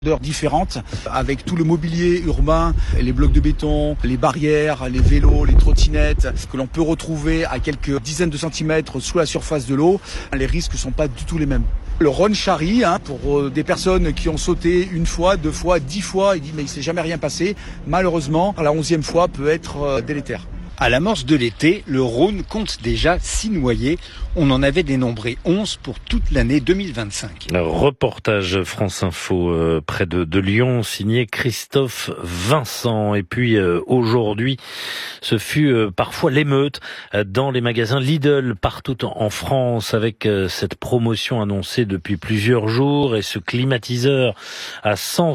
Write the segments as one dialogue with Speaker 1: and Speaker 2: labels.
Speaker 1: d'heures différentes, avec tout le mobilier urbain, les blocs de béton, les barrières, les vélos, les trottinettes, que l'on peut retrouver à quelques dizaines de centimètres sous la surface de l'eau. Les risques ne sont pas du tout les mêmes. Le Rhône charrie, pour des personnes qui ont sauté une fois, 2 fois, 10 fois, il dit mais il ne s'est jamais rien passé. Malheureusement, la 11e fois peut être délétère.
Speaker 2: À l'amorce de l'été, le Rhône compte déjà 6 noyés. On en avait dénombré 11 pour toute l'année 2025.
Speaker 3: Reportage France Info près de Lyon, signé Christophe Vincent. Et puis aujourd'hui, ce fut parfois l'émeute dans les magasins Lidl partout en France, avec cette promotion annoncée depuis plusieurs jours et ce climatiseur à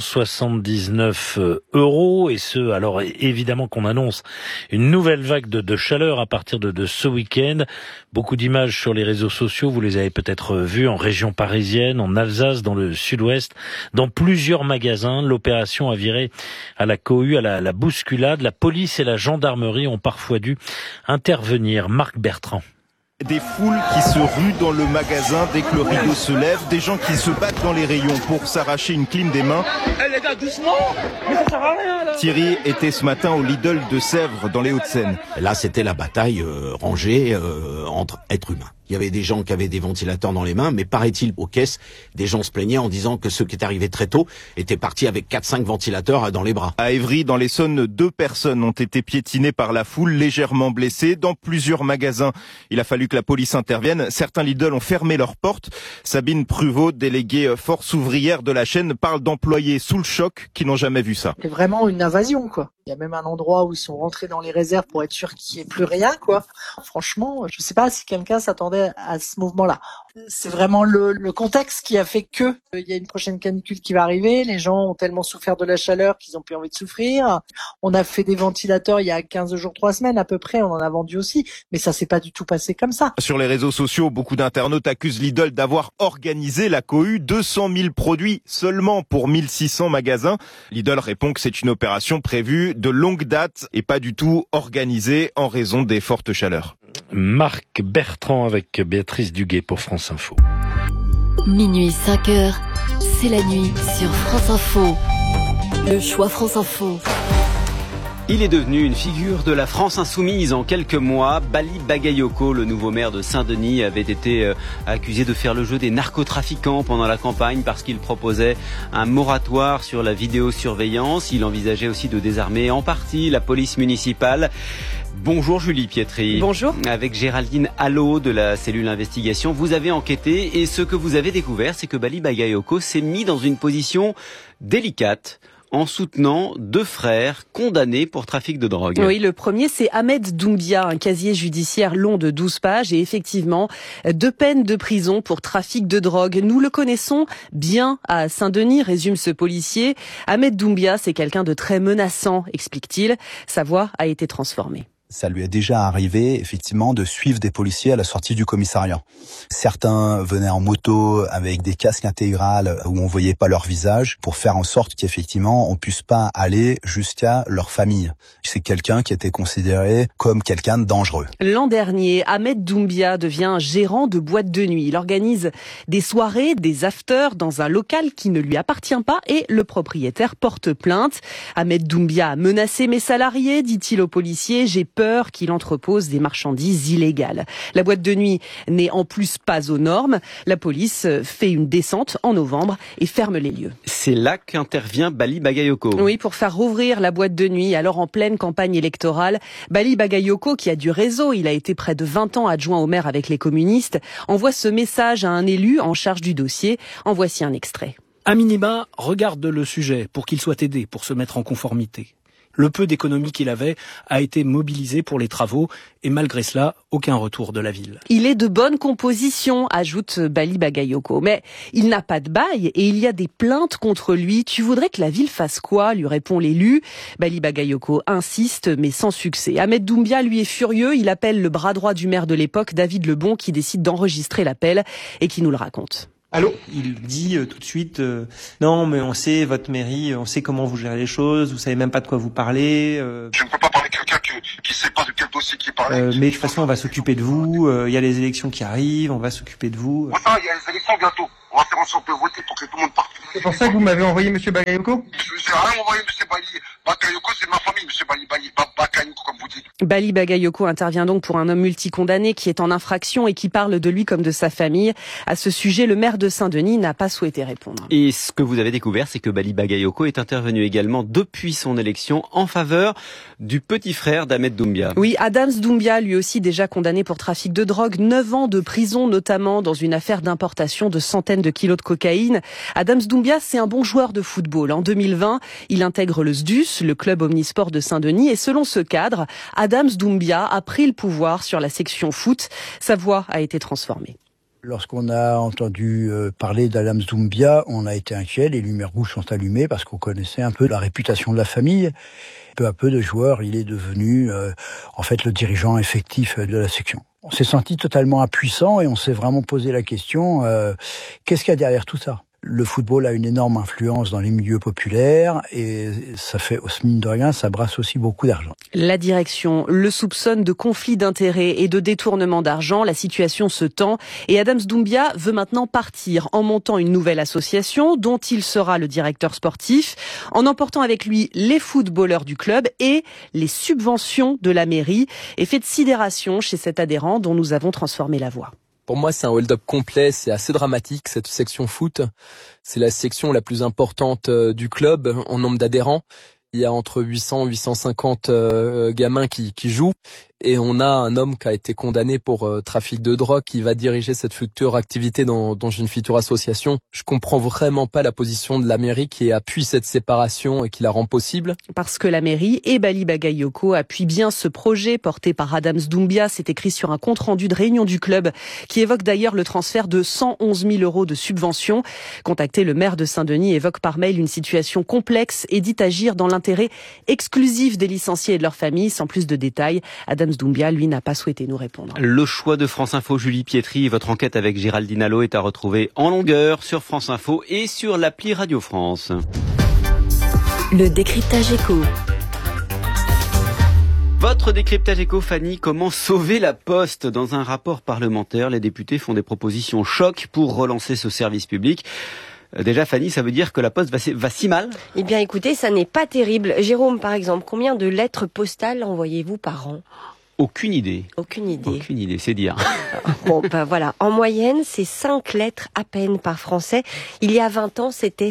Speaker 3: 179 €. Et ce, alors évidemment qu'on annonce une nouvelle vague de chaleur à partir de ce week-end. Beaucoup d'images sur les réseaux sociaux, vous les avez peut-être vues en région parisienne, en Alsace, dans le sud-ouest, dans plusieurs magasins. L'opération a viré à la cohue, à la bousculade. La police et la gendarmerie ont parfois dû intervenir. Marc Bertrand.
Speaker 4: Des foules qui se ruent dans le magasin dès que le rideau se lève, des gens qui se battent dans les rayons pour s'arracher une clim des mains.
Speaker 5: Les gars, doucement, mais ça sert à rien là.
Speaker 4: Thierry était ce matin au Lidl de Sèvres dans les Hauts-de-Seine.
Speaker 6: Là, c'était la bataille rangée entre êtres humains. Il y avait des gens qui avaient des ventilateurs dans les mains, mais paraît-il, aux caisses, des gens se plaignaient en disant que ceux qui étaient arrivés très tôt étaient partis avec 4-5 ventilateurs dans les bras.
Speaker 4: À Évry, dans l'Essonne, 2 personnes ont été piétinées par la foule, légèrement blessées. Dans plusieurs magasins, il a fallu que la police intervienne. Certains Lidl ont fermé leurs portes. Sabine Pruvot, déléguée force ouvrière de la chaîne, parle d'employés sous le choc qui n'ont jamais vu ça.
Speaker 7: C'est vraiment une invasion, quoi. Il y a même un endroit où ils sont rentrés dans les réserves pour être sûr qu'il n'y ait plus rien, quoi. Franchement, je ne sais pas si quelqu'un s'attendait à ce mouvement-là. C'est vraiment le contexte qui a fait que il y a une prochaine canicule qui va arriver. Les gens ont tellement souffert de la chaleur qu'ils ont plus envie de souffrir. On a fait des ventilateurs il y a 15 jours, 3 semaines à peu près. On en a vendu aussi. Mais ça s'est pas du tout passé comme ça.
Speaker 4: Sur les réseaux sociaux, beaucoup d'internautes accusent Lidl d'avoir organisé la cohue. 200 000 produits seulement pour 1600 magasins. Lidl répond que c'est une opération prévue de longue date et pas du tout organisée en raison des fortes chaleurs.
Speaker 3: Marc Bertrand avec Béatrice Duguay pour France Info.
Speaker 8: Minuit 5h, c'est la nuit sur France Info. Le choix France Info.
Speaker 9: Il est devenu une figure de la France insoumise en quelques mois. Bali Bagayoko, le nouveau maire de Saint-Denis, avait été accusé de faire le jeu des narcotrafiquants pendant la campagne parce qu'il proposait un moratoire sur la vidéosurveillance. Il envisageait aussi de désarmer en partie la police municipale. Bonjour Julie Pietri.
Speaker 10: Bonjour.
Speaker 9: Avec Géraldine Allot de la cellule investigation, vous avez enquêté et ce que vous avez découvert, c'est que Bali Bagayoko s'est mis dans une position délicate en soutenant 2 frères condamnés pour trafic de drogue.
Speaker 10: Oui, le premier, c'est Ahmed Doumbia, un casier judiciaire long de 12 pages et effectivement 2 peines de prison pour trafic de drogue. Nous le connaissons bien à Saint-Denis, résume ce policier. Ahmed Doumbia, c'est quelqu'un de très menaçant, explique-t-il. Sa voix a été transformée.
Speaker 11: Ça lui est déjà arrivé, effectivement, de suivre des policiers à la sortie du commissariat. Certains venaient en moto avec des casques intégrales où on voyait pas leur visage pour faire en sorte qu'effectivement, on puisse pas aller jusqu'à leur famille. C'est quelqu'un qui était considéré comme quelqu'un de dangereux.
Speaker 10: L'an dernier, Ahmed Doumbia devient gérant de boîte de nuit. Il organise des soirées, des afters dans un local qui ne lui appartient pas et le propriétaire porte plainte. Ahmed Doumbia a menacé mes salariés, dit-il aux policiers. J'ai peur qu'il entrepose des marchandises illégales. La boîte de nuit n'est en plus pas aux normes. La police fait une descente en novembre et ferme les lieux.
Speaker 9: C'est là qu'intervient Bali Bagayoko.
Speaker 10: Oui, pour faire rouvrir la boîte de nuit, alors en pleine campagne électorale. Bali Bagayoko, qui a du réseau, il a été près de 20 ans adjoint au maire avec les communistes, envoie ce message à un élu en charge du dossier. En voici un extrait.
Speaker 12: À minima, regarde le sujet pour qu'il soit aidé, pour se mettre en conformité. Le peu d'économie qu'il avait a été mobilisé pour les travaux et malgré cela, aucun retour de la ville.
Speaker 10: Il est de bonne composition, ajoute Bali Bagayoko. Mais il n'a pas de bail et il y a des plaintes contre lui. Tu voudrais que la ville fasse quoi ? Lui répond l'élu. Bali Bagayoko insiste, mais sans succès. Ahmed Doumbia, lui, est furieux. Il appelle le bras droit du maire de l'époque, David Lebon, qui décide d'enregistrer l'appel et qui nous le raconte.
Speaker 13: Allô ? Il dit tout de suite non mais on sait votre mairie, on sait comment vous gérez les choses, vous savez même pas de quoi vous parlez.
Speaker 14: Je ne peux pas parler de quelqu'un qui sait pas de quel dossier qui parle.
Speaker 13: Mais de toute façon on va s'occuper de vous, il y a les élections qui arrivent, on va s'occuper de vous.
Speaker 14: Enfin, il y a les élections bientôt. On va faire en sorte de voter pour que tout le monde parte.
Speaker 13: C'est pour ça que vous m'avez envoyé monsieur Bagayoko?
Speaker 14: Je vous ai rien envoyé, monsieur Bagayoko, c'est ma famille, monsieur Bagayoko, comme vous dites.
Speaker 10: Bali Bagayoko intervient donc pour un homme multicondamné qui est en infraction et qui parle de lui comme de sa famille. À ce sujet, le maire de Saint-Denis n'a pas souhaité répondre.
Speaker 9: Et ce que vous avez découvert, c'est que Bali Bagayoko est intervenu également depuis son élection en faveur du petit frère d'Ahmed Doumbia.
Speaker 10: Oui, Adams Doumbia, lui aussi déjà condamné pour trafic de drogue, 9 ans de prison notamment dans une affaire d'importation de centaines de kilos de cocaïne. Adams Doumbia, c'est un bon joueur de football. En 2020, il intègre le SDUS, le club omnisport de Saint-Denis, et selon ce cadre, Adams Doumbia a pris le pouvoir sur la section foot. Sa voix a été transformée.
Speaker 15: Lorsqu'on a entendu parler d'Adams Doumbia, on a été inquiet, les lumières rouges sont allumées parce qu'on connaissait un peu la réputation de la famille. Peu à peu de joueur, il est devenu en fait le dirigeant effectif de la section. On s'est senti totalement impuissant et on s'est vraiment posé la question, qu'est-ce qu'il y a derrière tout ça ? Le football a une énorme influence dans les milieux populaires et ça fait, mine de rien, ça brasse aussi beaucoup d'argent.
Speaker 10: La direction le soupçonne de conflit d'intérêts et de détournement d'argent. La situation se tend et Adams Doumbia veut maintenant partir en montant une nouvelle association dont il sera le directeur sportif, en emportant avec lui les footballeurs du club et les subventions de la mairie. Effet de sidération chez cet adhérent dont nous avons transformé la voix.
Speaker 16: Pour moi, c'est un hold-up complet, c'est assez dramatique, cette section foot. C'est la section la plus importante du club en nombre d'adhérents. Il y a entre 800 et 850 gamins qui jouent. Et on a un homme qui a été condamné pour trafic de drogue qui va diriger cette future activité dans une future association. Je comprends vraiment pas la position de la mairie qui appuie cette séparation et qui la rend possible.
Speaker 10: Parce que la mairie et Bali Bagayoko appuient bien ce projet porté par Adams Doumbia. C'est écrit sur un compte-rendu de réunion du club qui évoque d'ailleurs le transfert de 111 000 € de subventions. Contacté, le maire de Saint-Denis évoque par mail une situation complexe et dit agir dans l'intérêt exclusif des licenciés et de leurs familles. Sans plus de détails, Adams Doumbia, lui, n'a pas souhaité nous répondre.
Speaker 9: Le choix de France Info, Julie Pietri, votre enquête avec Géraldine Allo est à retrouver en longueur sur France Info et sur l'appli Radio France.
Speaker 8: Le décryptage éco.
Speaker 9: Votre décryptage éco, Fanny, comment sauver la Poste? Dans un rapport parlementaire, les députés font des propositions choc pour relancer ce service public. Déjà, Fanny, ça veut dire que la Poste va si mal?
Speaker 17: Eh bien, écoutez, ça n'est pas terrible. Jérôme, par exemple, combien de lettres postales envoyez-vous par an?
Speaker 9: Aucune idée.
Speaker 17: Aucune idée,
Speaker 9: c'est dire.
Speaker 17: Bon, voilà. En moyenne, c'est 5 lettres à peine par Français. Il y a 20 ans, c'était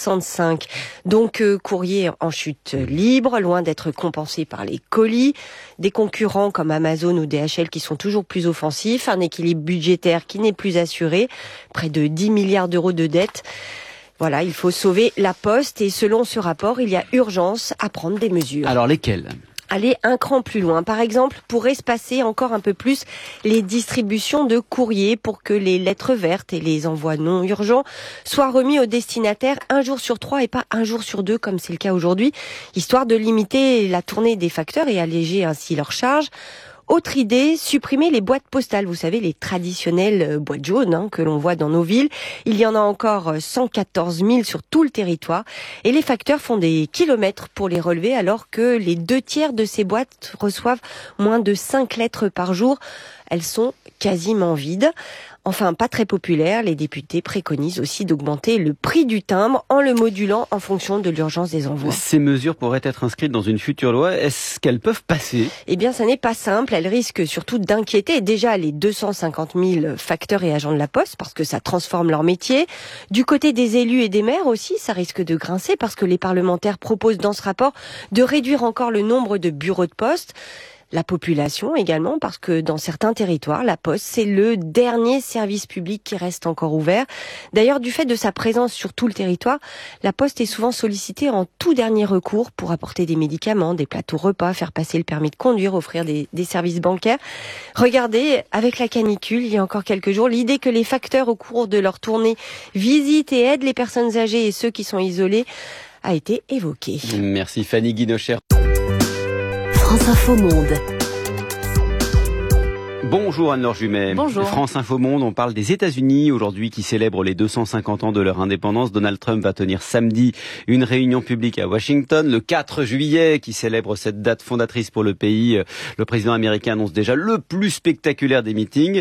Speaker 17: 65. Donc, courrier en chute libre, loin d'être compensé par les colis. Des concurrents comme Amazon ou DHL qui sont toujours plus offensifs. Un équilibre budgétaire qui n'est plus assuré. Près de 10 milliards d'euros de dettes. Voilà, il faut sauver la Poste. Et selon ce rapport, il y a urgence à prendre des mesures.
Speaker 9: Alors, lesquelles ?
Speaker 17: Aller un cran plus loin. Par exemple, pour espacer encore un peu plus les distributions de courrier pour que les lettres vertes et les envois non urgents soient remis aux destinataires 1 jour sur 3 et pas 1 jour sur 2 comme c'est le cas aujourd'hui, histoire de limiter la tournée des facteurs et alléger ainsi leur charge. Autre idée, supprimer les boîtes postales. Vous savez, les traditionnelles boîtes jaunes que l'on voit dans nos villes. Il y en a encore 114 000 sur tout le territoire. Et les facteurs font des kilomètres pour les relever alors que les 2/3 de ces boîtes reçoivent moins de 5 lettres par jour. Elles sont quasiment vides. Enfin, pas très populaire, les députés préconisent aussi d'augmenter le prix du timbre en le modulant en fonction de l'urgence des envois.
Speaker 9: Ces mesures pourraient être inscrites dans une future loi. Est-ce qu'elles peuvent passer?
Speaker 17: Eh bien, ça n'est pas simple. Elles risquent surtout d'inquiéter déjà les 250 000 facteurs et agents de la Poste parce que ça transforme leur métier. Du côté des élus et des maires aussi, ça risque de grincer parce que les parlementaires proposent dans ce rapport de réduire encore le nombre de bureaux de poste. La population également, parce que dans certains territoires, la Poste, c'est le dernier service public qui reste encore ouvert. D'ailleurs, du fait de sa présence sur tout le territoire, la Poste est souvent sollicitée en tout dernier recours pour apporter des médicaments, des plateaux repas, faire passer le permis de conduire, offrir des services bancaires. Regardez, avec la canicule, il y a encore quelques jours, l'idée que les facteurs au cours de leur tournée visitent et aident les personnes âgées et ceux qui sont isolés a été évoquée.
Speaker 9: Merci Fanny Guinocher.
Speaker 8: France Info Monde.
Speaker 9: Bonjour Anne-Laure Jumet.
Speaker 10: Bonjour.
Speaker 9: France Info Monde, on parle des États-Unis aujourd'hui qui célèbrent les 250 ans de leur indépendance. Donald Trump va tenir samedi une réunion publique à Washington. Le 4 juillet qui célèbre cette date fondatrice pour le pays. Le président américain annonce déjà le plus spectaculaire des meetings.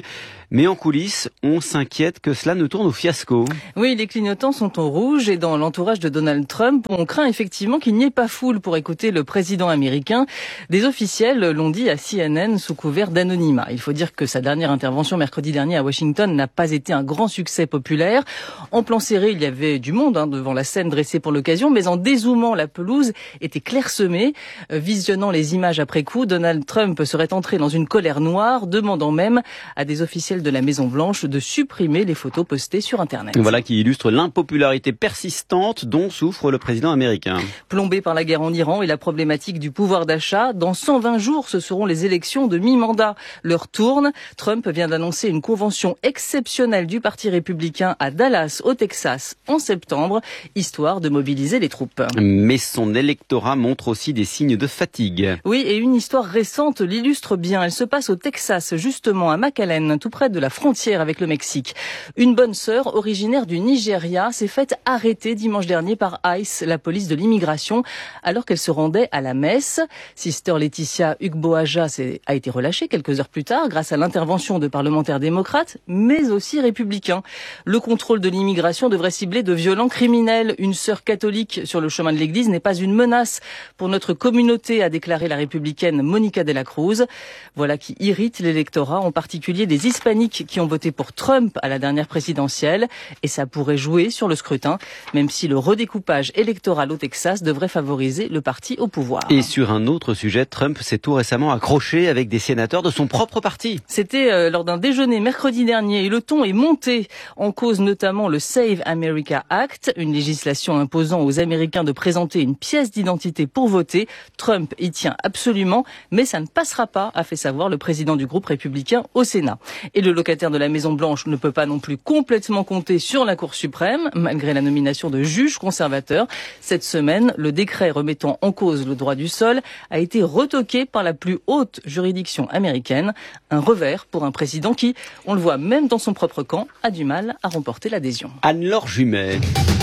Speaker 9: Mais en coulisses, on s'inquiète que cela ne tourne au fiasco.
Speaker 18: Oui, les clignotants sont au rouge et dans l'entourage de Donald Trump, on craint effectivement qu'il n'y ait pas foule pour écouter le président américain. Des officiels l'ont dit à CNN sous couvert d'anonymat. Il faut dire que sa dernière intervention mercredi dernier à Washington n'a pas été un grand succès populaire. En plan serré, il y avait du monde devant la scène dressée pour l'occasion, mais en dézoomant, la pelouse était clairsemée. Visionnant les images après coup, Donald Trump serait entré dans une colère noire, demandant même à des officiels de la Maison-Blanche de supprimer les photos postées sur Internet.
Speaker 9: Voilà qui illustre l'impopularité persistante dont souffre le président américain.
Speaker 18: Plombé par la guerre en Iran et la problématique du pouvoir d'achat, dans 120 jours, ce seront les élections de mi-mandat. L'heure tourne. Trump vient d'annoncer une convention exceptionnelle du Parti républicain à Dallas, au Texas, en septembre, histoire de mobiliser les troupes.
Speaker 9: Mais son électorat montre aussi des signes de fatigue.
Speaker 18: Oui, et une histoire récente l'illustre bien. Elle se passe au Texas, justement à McAllen, tout près de la frontière avec le Mexique. Une bonne sœur, originaire du Nigeria, s'est faite arrêter dimanche dernier par ICE, la police de l'immigration, alors qu'elle se rendait à la messe. Sister Laetitia Ugboaja a été relâchée quelques heures plus tard grâce à l'intervention de parlementaires démocrates, mais aussi républicains. Le contrôle de l'immigration devrait cibler de violents criminels. Une sœur catholique sur le chemin de l'église n'est pas une menace pour notre communauté, a déclaré la républicaine Monica de la Cruz. Voilà qui irrite l'électorat, en particulier des hispaniques qui ont voté pour Trump à la dernière présidentielle. Et ça pourrait jouer sur le scrutin, même si le redécoupage électoral au Texas devrait favoriser le parti au pouvoir.
Speaker 9: Et sur un autre sujet, Trump s'est tout récemment accroché avec des sénateurs de son propre parti.
Speaker 18: C'était lors d'un déjeuner mercredi dernier et le ton est monté. En cause notamment le Save America Act, une législation imposant aux Américains de présenter une pièce d'identité pour voter. Trump y tient absolument, mais ça ne passera pas, a fait savoir le président du groupe républicain au Sénat. Et le locataire de la Maison-Blanche ne peut pas non plus complètement compter sur la Cour suprême, malgré la nomination de juges conservateurs. Cette semaine, le décret remettant en cause le droit du sol a été retoqué par la plus haute juridiction américaine. Un revers pour un président qui, on le voit même dans son propre camp, a du mal à remporter l'adhésion.
Speaker 9: Anne-Laure Jumet.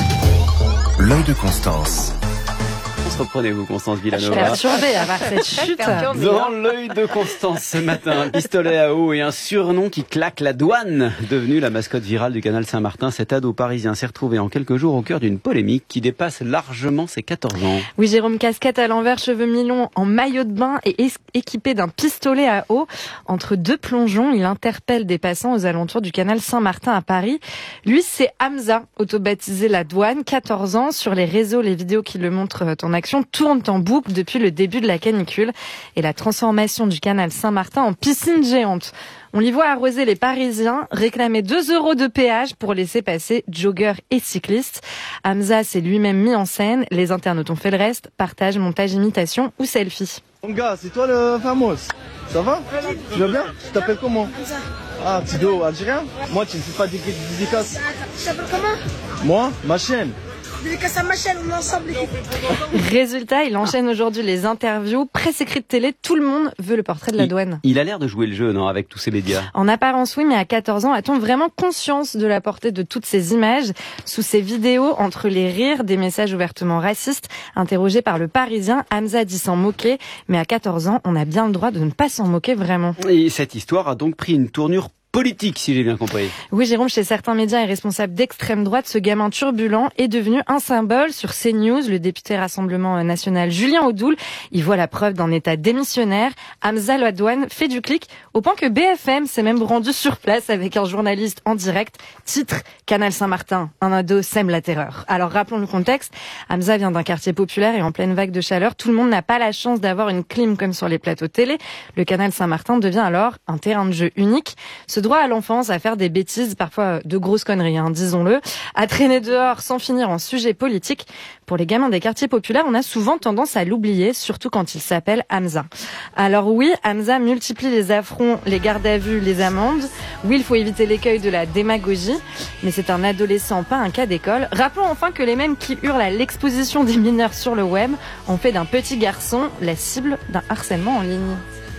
Speaker 19: L'œil de Constance.
Speaker 9: Reprenez-vous, Constance Villanova.
Speaker 10: Je suis perturbée à voir cette chute.
Speaker 9: Dans l'œil de Constance ce matin, un pistolet à eau et un surnom qui claque la douane. Devenu la mascotte virale du canal Saint-Martin, cet ado parisien s'est retrouvé en quelques jours au cœur d'une polémique qui dépasse largement ses 14 ans.
Speaker 10: Oui, Jérôme, casquette à l'envers, cheveux mi-longs, en maillot de bain et équipé d'un pistolet à eau. Entre deux plongeons, il interpelle des passants aux alentours du canal Saint-Martin à Paris. Lui, c'est Hamza, auto-baptisé la douane, 14 ans. Sur les réseaux, les vidéos qui le montrent en action tourne en boucle depuis le début de la canicule et la transformation du canal Saint-Martin en piscine géante. On l'y voit arroser les Parisiens, réclamer 2 € de péage pour laisser passer joggeurs et cyclistes. Hamza s'est lui-même mis en scène, les internautes ont fait le reste, partage, montage, imitation ou selfie.
Speaker 20: Mon gars, c'est toi le fameux. Ça va? Tu vas bien? Tu t'appelles comment? Ah, Tido, algérien? Moi, tu ne fais pas des dédicaces.
Speaker 21: Tu t'appelles comment?
Speaker 20: Moi, ma chaîne.
Speaker 21: Dédicace à ma chaîne, on est ensemble.
Speaker 10: Résultat, il enchaîne aujourd'hui les interviews, presse écrite télé, tout le monde veut le portrait de la douane.
Speaker 9: Il a l'air de jouer le jeu, non, avec tous ces médias?
Speaker 10: En apparence, oui, mais à 14 ans, a-t-on vraiment conscience de la portée de toutes ces images? Sous ces vidéos, entre les rires, des messages ouvertement racistes, interrogé par le Parisien, Hamza dit s'en moquer, mais à 14 ans, on a bien le droit de ne pas s'en moquer vraiment.
Speaker 9: Et cette histoire a donc pris une tournure politique, si j'ai bien compris.
Speaker 10: Oui, Jérôme, chez certains médias et responsables d'extrême droite, ce gamin turbulent est devenu un symbole. Sur CNews, le député Rassemblement National Julien Audoul y voit la preuve d'un état démissionnaire. Hamza la douane fait du clic, au point que BFM s'est même rendu sur place avec un journaliste en direct. Titre, Canal Saint-Martin, un ado sème la terreur. Alors rappelons le contexte. Hamza vient d'un quartier populaire et en pleine vague de chaleur. Tout le monde n'a pas la chance d'avoir une clim comme sur les plateaux télé. Le Canal Saint-Martin devient alors un terrain de jeu unique. Ce droit à l'enfance, à faire des bêtises, parfois de grosses conneries, disons-le, à traîner dehors sans finir en sujet politique. Pour les gamins des quartiers populaires, on a souvent tendance à l'oublier, surtout quand il s'appelle Hamza. Alors oui, Hamza multiplie les affronts, les gardes à vue, les amendes. Oui, il faut éviter l'écueil de la démagogie, mais c'est un adolescent, pas un cas d'école. Rappelons enfin que les mêmes qui hurlent à l'exposition des mineurs sur le web ont fait d'un petit garçon la cible d'un harcèlement en ligne.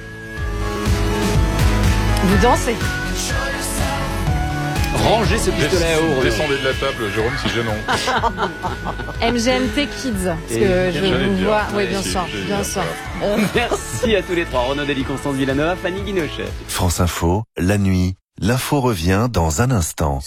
Speaker 10: Vous dansez.
Speaker 9: Rangez ce pistolet à eau.
Speaker 22: Descendez de la table, Jérôme, c'est gênant.
Speaker 10: MGMT Kids, parce que je vous vois. Oui, bien sûr, bien sûr.
Speaker 9: Merci à tous les trois. Renaud Dely, Constance Villanova, Fanny Guinochet.
Speaker 19: France Info, la nuit, L'info revient dans un instant.